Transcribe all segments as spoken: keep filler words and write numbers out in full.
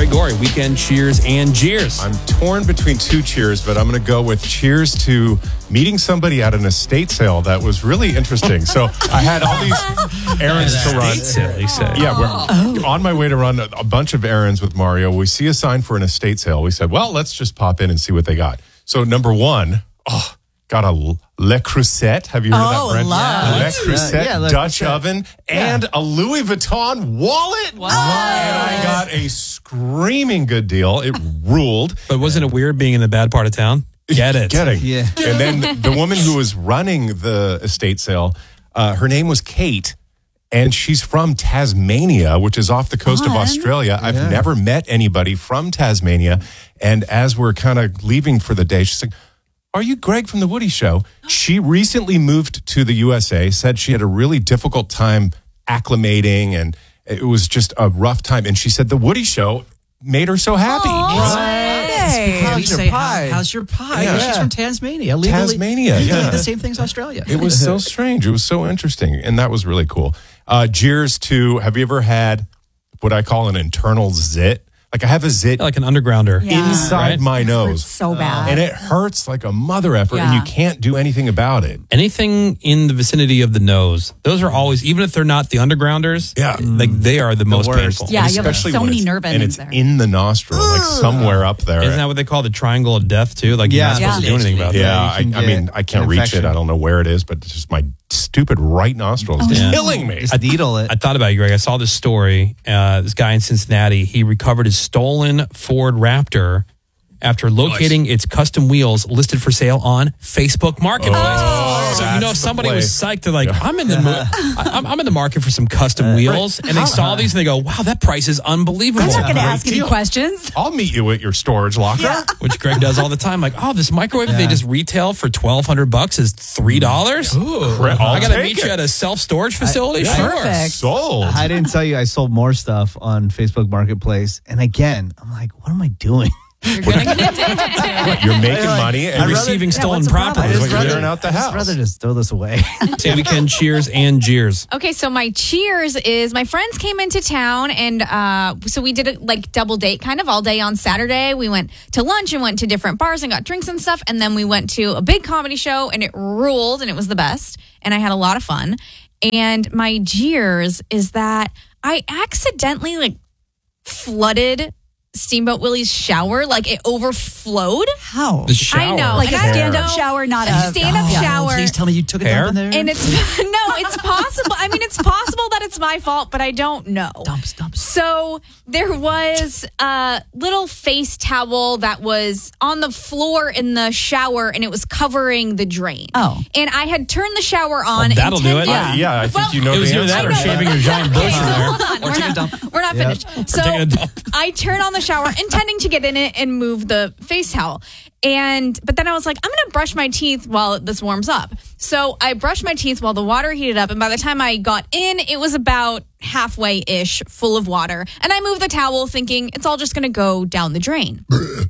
Greg Gorey, Weekend Cheers and Jeers. I'm torn between two cheers, but I'm going to go with cheers to meeting somebody at an estate sale that was really interesting. So I had all these errands to run. Estate sale, you say? Yeah, we're oh. on my way to run a, a bunch of errands with Mario. We see a sign for an estate sale. We said, well, let's just pop in and see what they got. So number one, oh, got a Le Creuset. Have you heard oh, of that brand? Love. Le Creuset yeah, yeah, Dutch Creuset. oven and yeah. a Louis Vuitton wallet. Wow. And I got a screaming good deal. It ruled. But wasn't it weird being in the bad part of town? Get it. Getting. Yeah. And then the woman who was running the estate sale, uh, her name was Kate. And she's from Tasmania, which is off the coast Fun. of Australia. I've Yeah. never met anybody from Tasmania. And as we're kind of leaving for the day, she's like, are you Greg from The Woody Show? She recently moved to the U S A, said she had a really difficult time acclimating, and it was just a rough time. And she said The Woody Show made her so happy. Hey, How's how's your your pie? pie? How's your pie? Yeah. She's from Tasmania. Legally, Tasmania, legally yeah. the same thing as Australia. It was so strange. It was so interesting. And that was really cool. Uh, Cheers to, have you ever had what I call an internal zit? Like I have a zit Like an undergrounder. Yeah. inside Right? my nose. so bad. And it hurts like a mother effer, and Yeah. you can't do anything about it. Anything in the vicinity of the nose, those are always, even if they're not the undergrounders, Yeah. like they are the, most worst. painful. Yeah, And you have like especially so when many it's- nerve and endings it's there. in the nostril, like somewhere up there. Isn't that what they call the triangle of death too? Like Yeah. you're not supposed Yeah. to do anything about yeah, that. I, you can I mean, get I can't an reach it. infection. I don't know where it is, but it's just my stupid right nostril is Yeah. killing me. Just needle it. I thought about you, Greg. I saw this story. Uh, this guy in Cincinnati, he recovered his stolen Ford Raptor after locating its custom wheels listed for sale on Facebook Marketplace. Oh, so you know, that's if the somebody play. was psyched, they're like, "I'm in the mo- I'm, I'm in the market for some custom wheels," and they saw these and they go, "Wow, that price is unbelievable." I'm not going to Great ask any deal. questions. I'll meet you at your storage locker. Which Greg does all the time. Like, oh, this microwave they just retail for twelve hundred bucks is three dollars. I'll I got to take meet it. you at a self storage facility. yeah. Sure. Perfect. Sold. I didn't tell you I sold more stuff on Facebook Marketplace. And again, I'm like, what am I doing? You're going to get addicted. You're making like, money and And I'd receiving rather- yeah, stolen what's the problem? property is is what what you're you're clearing doing. out the I'd house. rather just throw this away. Say weekend cheers and jeers. Okay, so my cheers is my friends came into town, and uh, so we did a like double date kind of all day on Saturday. We went to lunch and went to different bars and got drinks and stuff, and then we went to a big comedy show, and it ruled, and it was the best, and I had a lot of fun. And my jeers is that I accidentally like flooded Steamboat Willie's shower, like it overflowed. How? The shower. I know, Like a and I don't stand-up know- shower, not a a stand-up yeah. shower. Please tell me you took a Hair? dump in there. And it's no, it's possible. I mean, it's possible that it's my fault, but I don't know. dumps, dumps. So there was a little face towel that was on the floor in the shower, and it was covering the drain. Oh. And I had turned the shower on. Well, that'll do it. intending- Uh, yeah, I think Well, you know It was the either answer. that or I know. shaving your giant Okay, bush so in there. hold on. Or We're take a not, dump. we're not Yep. finished. So taking a dump. I turn on the shower, intending to get in it and move the face towel. And but then I was like, I'm gonna brush my teeth while this warms up. So I brushed my teeth while the water heated up, and by the time I got in, it was about halfway ish full of water. And I moved the towel, thinking it's all just gonna go down the drain.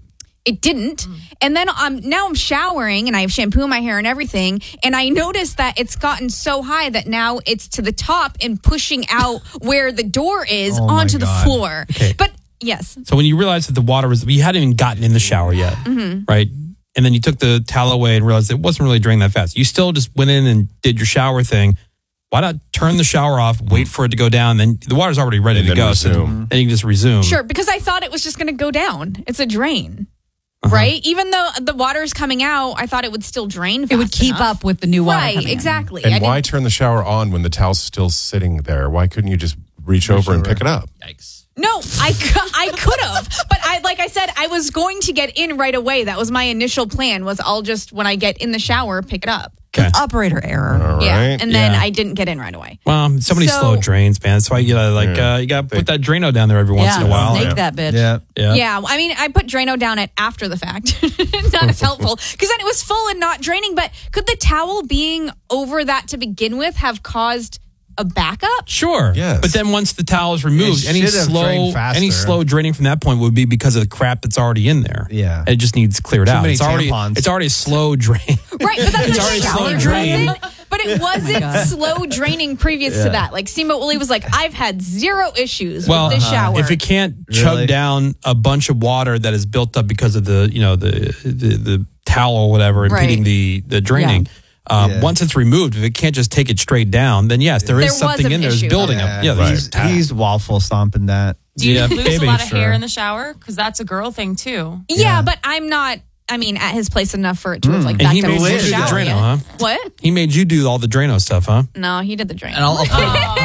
It didn't. And then um, now I'm showering and I have shampoo in my hair and everything. And I noticed that it's gotten so high that now it's to the top and pushing out where the door is Oh my onto the God. floor. Okay. But yes. So when you realized that the water was, you hadn't even gotten in the shower yet, Mm-hmm. right? And then you took the towel away and realized it wasn't really draining that fast. You still just went in and did your shower thing. Why not turn the shower off, wait for it to go down, then the water's already ready And to then go. So resume. then you can just resume. Sure, because I thought it was just going to go down. It's a drain. Uh-huh. Right? Even though the water's coming out, I thought it would still drain. It would fast keep enough. up with the new water Right, coming in. exactly. I And why didn't- turn the shower on when the towel's still sitting there? Why couldn't you just reach over and pick it up? Yikes. No, I, cou- I could have, but I like I said, I was going to get in right away. That was my initial plan. Was I'll just when I get in the shower, pick it up. Okay. Operator error. All right. Yeah, and then Yeah. I didn't get in right away. Well, somebody So- slow drains, man. That's why you gotta like Yeah. uh, you gotta put that Drano down there every once Yeah, in a while. snake Yeah. that bitch. yeah. Yeah. Yeah, I mean, I put Drano down at after the fact. Not as helpful because then it was full and not draining. But could the towel being over that to begin with have caused a backup? Sure. Yes. But then once the towel is removed, It any should have slow drained faster. any slow draining from that point would be because of the crap that's already in there. Yeah. It just needs cleared Too out. many It's already tampons. it's already a slow drain. Right, but that's It's the already thing. slow Shower drain. doesn't- But it wasn't slow draining previous to that. Like Steamboat Willie was like, I've had zero issues Well, with this shower. if it can't Really? chug down a bunch of water that is built up because of the, you know, the the, the towel or whatever impeding Right. the the draining. Um, Yeah. Once it's removed, if it can't just take it straight down, then yes, there is There was something an in there that's issue. building up. Yeah, Right. he's, he's waffle stomping that. Do you Yeah, lose maybe, a lot of sure. hair in the shower? Because that's a girl thing too. yeah, but I'm not, I mean, at his place enough for it to have like And backed he up made his you do the shower Drano, yet. huh? What? He made you do all the Drano stuff, huh? No, he did the drain. And I'll, I'll,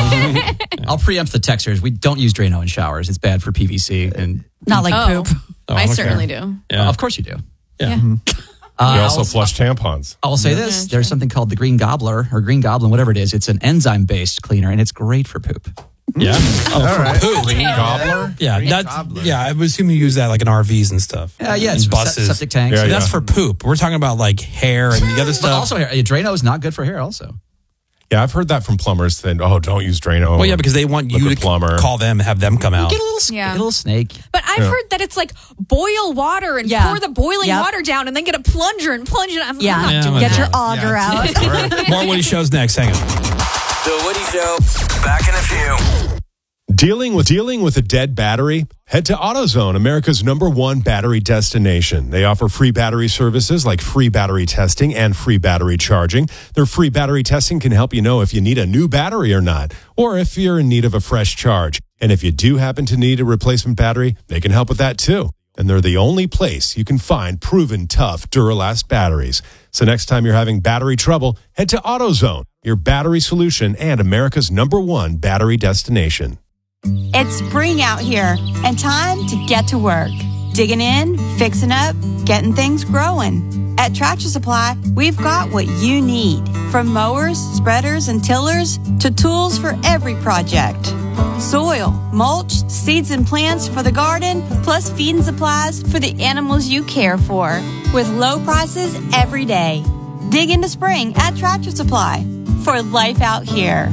pre- I'll preempt the texters. We don't use Drano in showers. It's bad for P V C. And Not like Oh. poop. Oh, I okay. certainly do. Yeah. of course you do. Yeah. Uh, We also I'll- flush tampons. I will say this: there's something called the Green Gobbler or Green Goblin, whatever it is. It's an enzyme-based cleaner, and it's great for poop. Yeah. Oh, for right. poop. Gobbler? Yeah, Green that's, Gobbler. yeah. I would assume you use that like in R Vs and stuff. Uh, yeah, and it's for se- buses. septic tanks. Yeah, yeah. That's for poop. We're talking about like hair and the other But stuff. also, hair- Drano is not good for hair. Also, Yeah, I've heard that from plumbers. That oh, don't use Drano. well, yeah, because they want you Liquid to plumber. call them, have them come out. get a little, s- Yeah. get a little snake. But I've Yeah. heard that it's like boil water and Yeah. pour the boiling Yep. water down and then get a plunger and plunge it. I'm, Yeah. I'm not Yeah, doing I'm Get not your doing auger out. More Woody shows next. Hang on. The Woody Show. Back in a few. Dealing with dealing with a dead battery? Head to AutoZone, America's number one battery destination. They offer free battery services like free battery testing and free battery charging. Their free battery testing can help you know if you need a new battery or not, or if you're in need of a fresh charge. And if you do happen to need a replacement battery, they can help with that too. And they're the only place you can find proven tough Duralast batteries. So next time you're having battery trouble, head to AutoZone, your battery solution and America's number one battery destination. It's spring out here and time to get to work. Digging in, fixing up, getting things growing. At Tractor Supply, we've got what you need. From mowers, spreaders, and tillers to tools for every project. Soil, mulch, seeds and plants for the garden, plus feeding supplies for the animals you care for. With low prices every day. Dig into spring at Tractor Supply for life out here.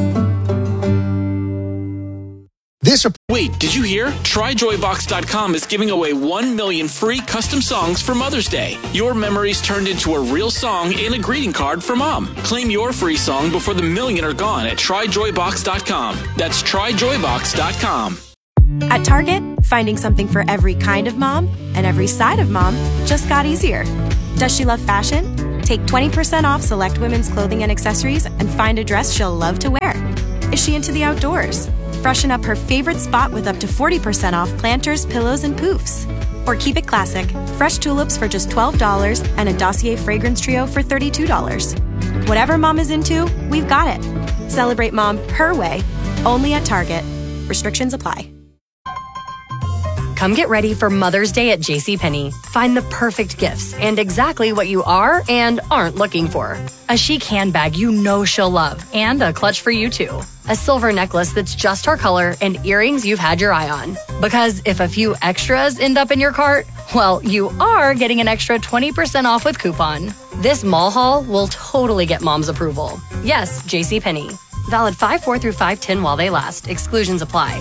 This Wait, did you hear? Try Joy Box dot com is giving away one million free custom songs for Mother's Day. Your memories turned into a real song and a greeting card for Mom. Claim your free song before the million are gone at Try Joy Box dot com. That's Try Joy Box dot com. At Target, finding something for every kind of mom and every side of mom just got easier. Does she love fashion? Take twenty percent off select women's clothing and accessories and find a dress she'll love to wear. Is she into the outdoors? Freshen up her favorite spot with up to forty percent off planters, pillows, and poofs. Or keep it classic, fresh tulips for just twelve dollars and a Dossier fragrance trio for thirty-two dollars. Whatever mom is into, we've got it. Celebrate mom her way, only at Target. Restrictions apply. Come get ready for Mother's Day at JCPenney. Find the perfect gifts and exactly what you are and aren't looking for. A chic handbag you know she'll love and a clutch for you too. A silver necklace that's just her color and earrings you've had your eye on. Because if a few extras end up in your cart, well, you are getting an extra twenty percent off with coupon. This mall haul will totally get mom's approval. Yes, JCPenney. Valid five four through five ten while they last. Exclusions apply.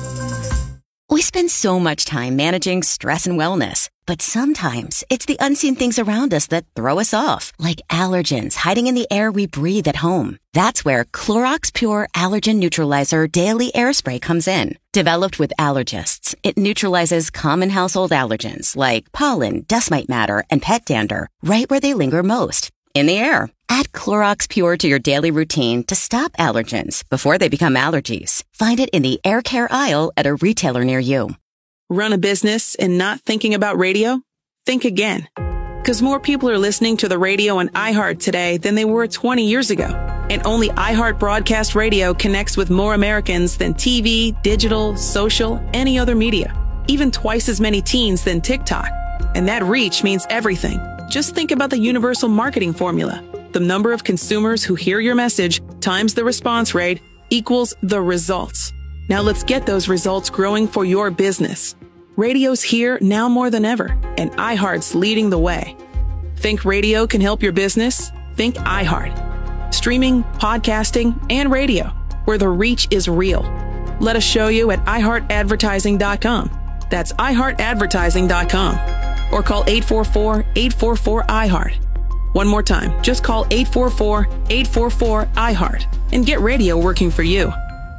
We spend so much time managing stress and wellness, but sometimes it's the unseen things around us that throw us off, like allergens hiding in the air we breathe at home. That's where Clorox Pure Allergen Neutralizer Daily Air Spray comes in. Developed with allergists, it neutralizes common household allergens like pollen, dust mite matter, and pet dander right where they linger most, in the air. Add Clorox Pure to your daily routine to stop allergens before they become allergies. Find it in the air care aisle at a retailer near you. Run a business and not thinking about radio? Think again. Because more people are listening to the radio on iHeart today than they were twenty years ago. And only iHeart Broadcast Radio connects with more Americans than T V, digital, social, any other media. Even twice as many teens than TikTok. And that reach means everything. Just think about the universal marketing formula. The number of consumers who hear your message times the response rate equals the results. Now let's get those results growing for your business. Radio's here now more than ever, and iHeart's leading the way. Think radio can help your business? Think iHeart. Streaming, podcasting, and radio, where the reach is real. Let us show you at i heart advertising dot com. That's i heart advertising dot com. Or call eight four four, eight four four, I heart. One more time, just call eight four four, eight four four, I heart and get radio working for you.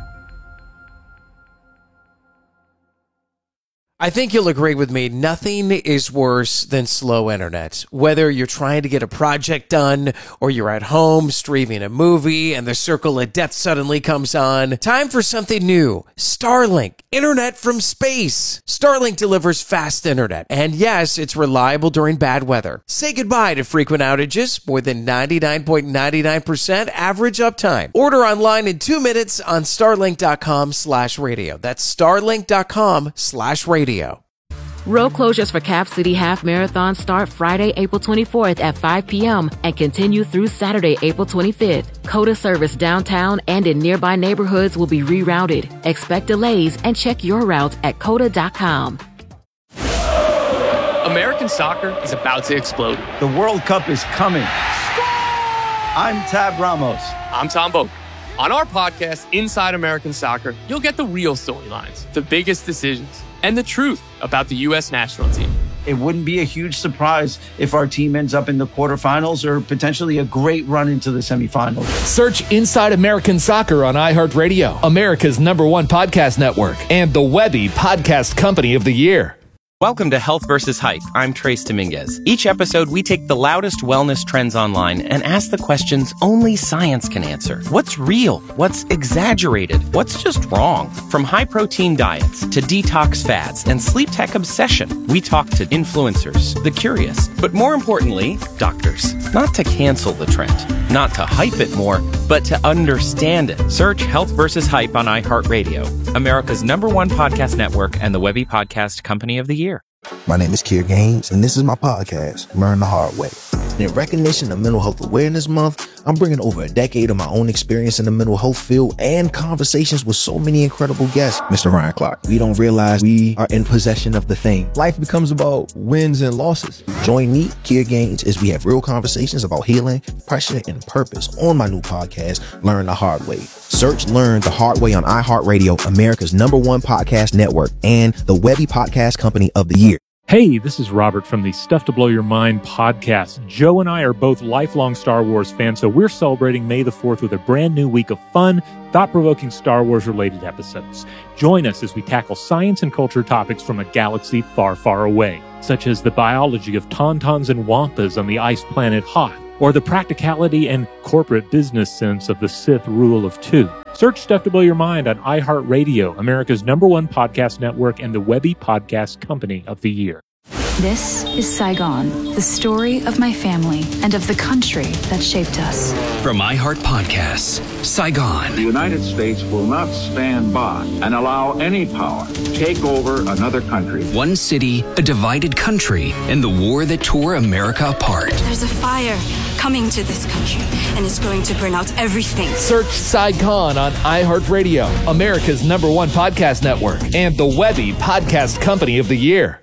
I think you'll agree with me, nothing is worse than slow internet. Whether you're trying to get a project done or you're at home streaming a movie and the circle of death suddenly comes on, time for something new. Starlink, internet from space. Starlink delivers fast internet, and yes, it's reliable during bad weather. Say goodbye to frequent outages, more than ninety-nine point nine nine percent average uptime. Order online in two minutes on starlink.com slash radio. That's starlink.com slash radio. Road closures for Cap City Half Marathon start Friday, April twenty-fourth at five p.m. and continue through Saturday, April twenty-fifth. COTA service downtown and in nearby neighborhoods will be rerouted. Expect delays and check your route at cota dot com. American soccer is about to explode. The World Cup is coming. I'm Tab Ramos. I'm Tom Boak. On our podcast, Inside American Soccer, you'll get the real storylines, the biggest decisions, and the truth about the U S national team. It wouldn't be a huge surprise if our team ends up in the quarterfinals or potentially a great run into the semifinals. Search Inside American Soccer on iHeartRadio, America's number one podcast network, and the Webby Podcast Company of the Year. Welcome to Health versus Hype. I'm Trace Dominguez. Each episode, we take the loudest wellness trends online and ask the questions only science can answer. What's real? What's exaggerated? What's just wrong? From high-protein diets to detox fads and sleep tech obsession, we talk to influencers, the curious, but more importantly, doctors. Not to cancel the trend, not to hype it more, but to understand it. Search Health versus Hype on iHeartRadio, America's number one podcast network and the Webby Podcast Company of the Year. My name is Kier Gaines, and this is my podcast, Learn the Hard Way. In recognition of Mental Health Awareness Month, I'm bringing over a decade of my own experience in the mental health field and conversations with so many incredible guests. Mister Ryan Clark, we don't realize we are in possession of the thing. Life becomes about wins and losses. Join me, Kier Gaines, as we have real conversations about healing, pressure, and purpose on my new podcast, Learn the Hard Way. Search Learn the Hard Way on iHeartRadio, America's number one podcast network, and the Webby Podcast Company of the Year. Hey, this is Robert from the Stuff to Blow Your Mind podcast. Joe and I are both lifelong Star Wars fans, so we're celebrating May the fourth with a brand new week of fun, thought-provoking Star Wars-related episodes. Join us as we tackle science and culture topics from a galaxy far, far away, such as the biology of tauntauns and wampas on the ice planet Hoth, or the practicality and corporate business sense of the Sith rule of two. Search Stuff to Blow Your Mind on iHeartRadio, America's number one podcast network, and the Webby Podcast Company of the Year. This is Saigon, the story of my family and of the country that shaped us. From iHeart Podcasts, Saigon. The United States will not stand by and allow any power to take over another country. One city, a divided country, and the war that tore America apart. There's a fire coming to this country, and it's going to burn out everything. Search Saigon on iHeartRadio, America's number one podcast network, and the Webby Podcast Company of the Year.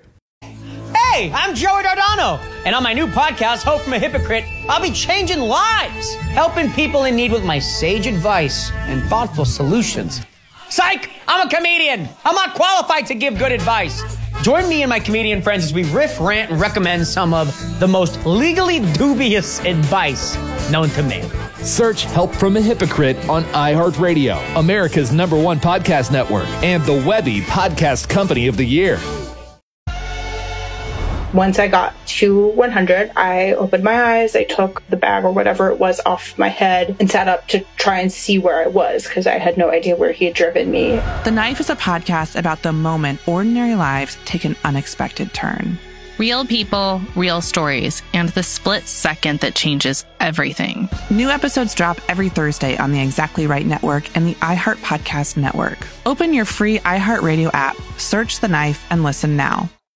Hey, I'm Joey Dardano, and on my new podcast, Hope from a Hypocrite, I'll be changing lives, helping people in need with my sage advice and thoughtful solutions. Psych! I'm a comedian. I'm not qualified to give good advice. Join me and my comedian friends as we riff, rant, and recommend some of the most legally dubious advice known to man. Search Help from a Hypocrite on iHeartRadio, America's number one podcast network, and the Webby Podcast Company of the Year. Once I got to one hundred, I opened my eyes, I took the bag or whatever it was off my head and sat up to try and see where I was because I had no idea where he had driven me. The Knife is a podcast about the moment ordinary lives take an unexpected turn. Real people, real stories, and the split second that changes everything. New episodes drop every Thursday on the Exactly Right Network and the iHeart Podcast Network. Open your free iHeartRadio app, search The Knife, and listen now.